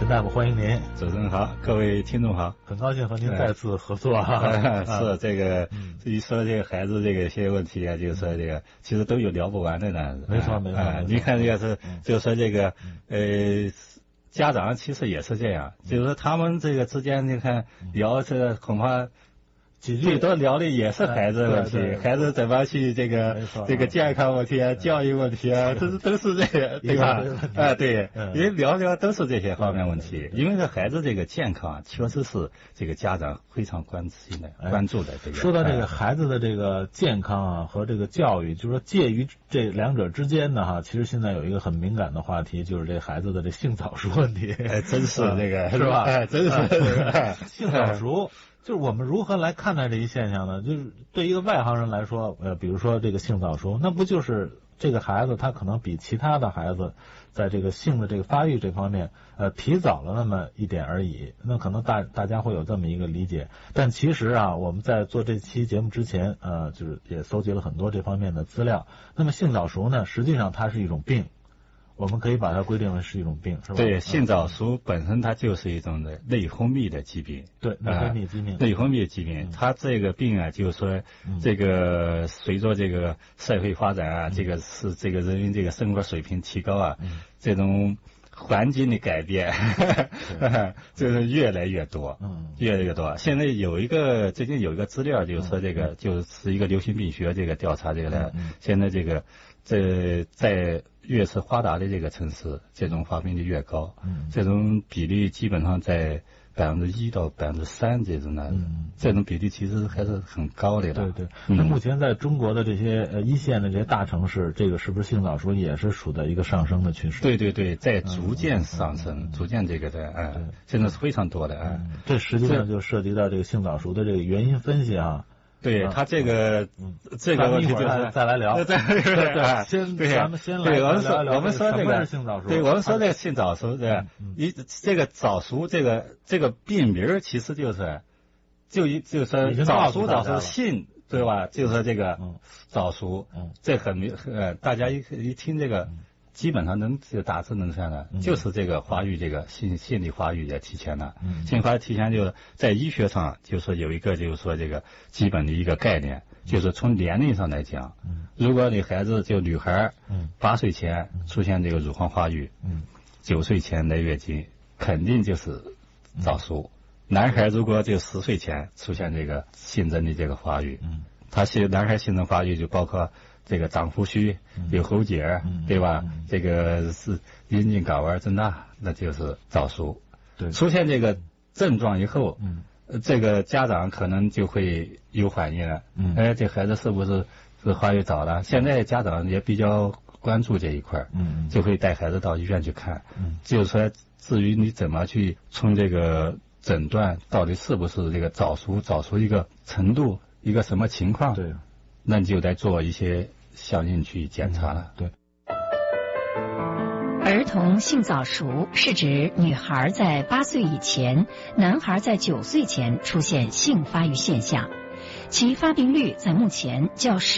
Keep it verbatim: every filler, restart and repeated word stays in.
陈大夫，欢迎您。 主持人好，各位听众好， 很高兴和您再次合作啊。 呃、是这个，一说这个孩子这个些问题啊，就是说这个其实都有聊不完的呢。 没错没错。 啊，你看这个是，就是说这个呃，家长其实也是这样，就是说他们这个之间，你看聊这个恐怕。最多聊的也是孩子问题，孩子怎么去这个这个健康问题啊、教育问题啊，这是都是这个，对吧？啊，对，因为聊聊都是这些方面问题。因为这孩子这个健康确实是这个家长非常关心的、关注的。这个说到这个孩子的这个健康啊和这个教育，就是说介于这两者之间呢，哈，其实现在有一个很敏感的话题，就是这孩子的这性早熟问题。 哎，真是这个是吧？ 哎，真是这个性早熟。就是我们如何来看待这一现象呢？就是对一个外行人来说，呃，比如说这个性早熟，那不就是这个孩子他可能比其他的孩子在这个性的这个发育这方面，呃，提早了那么一点而已。那可能大大家会有这么一个理解，但其实啊，我们在做这期节目之前，呃，就是也搜集了很多这方面的资料。那么性早熟呢，实际上它是一种病。我们可以把它规定为是一种病，是吧？ 对，性早熟本身它就是一种的内分泌的疾病。 对，内分泌疾病。 内分泌疾病，它这个病啊，就是说，这个随着这个社会发展啊，这个是这个人民这个生活水平提高啊，这种环境的改变，就是越来越多，越来越多。现在有一个最近有一个资料，就是说这个就是一个流行病学这个调查这个的，现在这个这在。越是发达的这个城市，这种发病率越高，嗯，这种比例基本上在百分之一到百分之三这种的，嗯，这种比例其实还是很高的了。 对对，那目前在中国的这些呃一线的这些大城市，这个是不是性早熟也是处在一个上升的趋势？ 对对对，在逐渐上升，逐渐这个的，哎，现在是非常多的，哎， 这实际上就涉及到这个性早熟的这个原因分析啊。 对他这个，这个问题就是再来聊， 对对对， 先咱们先来对，我们说我们说这个性早熟， 对，我们说这个性早熟，对，一这个早熟这个这个病名其实就是就一就是说早熟早熟性对吧？就是说这个早熟，这很明呃，大家一一听这个。基本上能这个大致能算的，就是这个发育这个性性的发育也提前了，性发育提前就是在医学上就是说有一个就是说这个基本的一个概念，就是从年龄上来讲，如果你孩子就女孩，八岁前出现这个乳房发育，九岁前来月经，肯定就是早熟。男孩如果就十岁前出现这个性征的这个发育，他性男孩性征发育就包括。这个长胡须、有喉结，对吧？这个是阴茎睾丸增大，那就是早熟。 对， 出现这个症状以后，嗯，这个家长可能就会有反应了。嗯，哎，这孩子是不是是发育早了？现在家长也比较关注这一块，嗯，就会带孩子到医院去看。嗯，就是说，至于你怎么去从这个诊断到底是不是这个早熟，早熟一个程度，一个什么情况？ 对， 那你就得做一些。相应去检查了。 对。 儿童性早熟是指女孩在八岁以前，男孩在九岁前出现性发育现象，其发病率在目前较